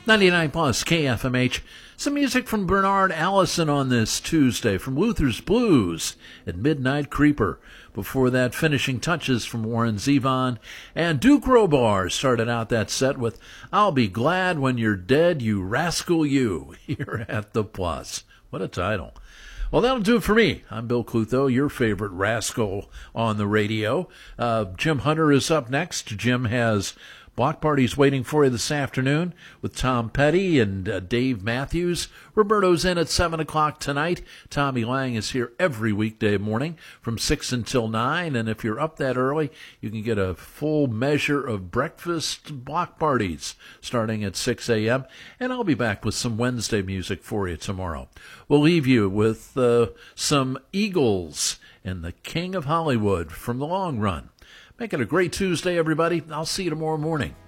99 plus KFMH. Some music from Bernard Allison on this Tuesday from Luther's Blues at Midnight Creeper. Before that, finishing touches from Warren Zevon. And Duke Robar started out that set with I'll Be Glad When You're Dead, You Rascal You, here at the Plus. What a title. Well, that'll do it for me. I'm Bill Clutho, your favorite rascal on the radio. Jim Hunter is up next. Jim has block parties waiting for you this afternoon with Tom Petty and Dave Matthews. Roberto's in at 7 o'clock tonight. Tommy Lang is here every weekday morning from 6 until 9. And if you're up that early, you can get a full measure of breakfast block parties starting at 6 a.m. And I'll be back with some Wednesday music for you tomorrow. We'll leave you with some Eagles and the King of Hollywood from the Long Run. Make it a great Tuesday, everybody. I'll see you tomorrow morning.